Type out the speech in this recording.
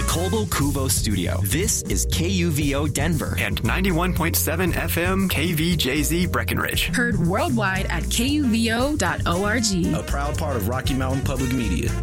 Colbo Cuvo Studio. This is KUVO Denver and 91.7 FM KVJZ Breckenridge. Heard worldwide at kuvo.org. A proud part of Rocky Mountain Public Media.